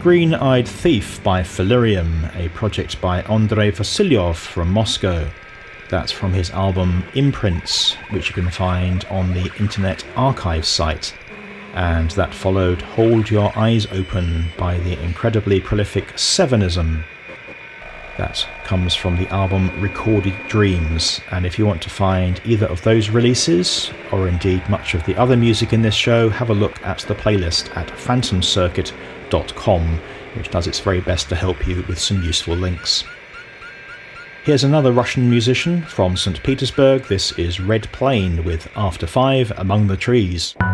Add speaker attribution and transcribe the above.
Speaker 1: Green-Eyed Thief by Felurium, a project by Andrei Vasilyov from Moscow. That's from his album Imprints, which you can find on the Internet Archive site. And that followed Hold Your Eyes Open by the incredibly prolific Sevenism. That comes from the album Recorded Dreams, and if you want to find either of those releases, or indeed much of the other music in this show, have a look at the playlist at phantomcircuit.com, which does its very best to help you with some useful links. Here's another Russian musician from St. Petersburg. This is Red Plain with After 5 Among the Trees.